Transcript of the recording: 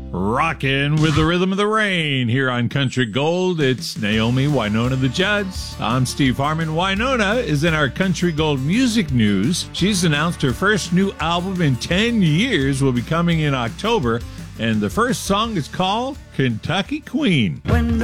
Rockin' with the rhythm of the rain here on Country Gold. It's Naomi Winona the Judds. I'm Steve Harmon. Winona is in our Country Gold music news. She's announced her first new album in 10 years will be coming in October, and the first song is called Kentucky Queen. When